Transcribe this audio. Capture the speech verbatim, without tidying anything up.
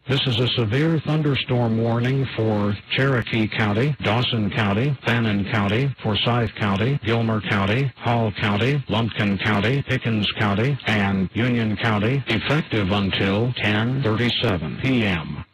This is a severe thunderstorm warning for Cherokee County, Dawson County, Fannin County, Forsyth County, Gilmer County, Hall County, Lumpkin County, Pickens County, and Union County, effective until ten thirty-seven p m